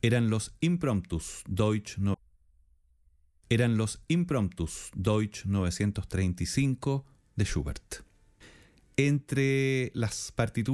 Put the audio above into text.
Eran los Impromptus Deutsch, eran los Impromptus Deutsch 935 de Schubert. Entre las partituras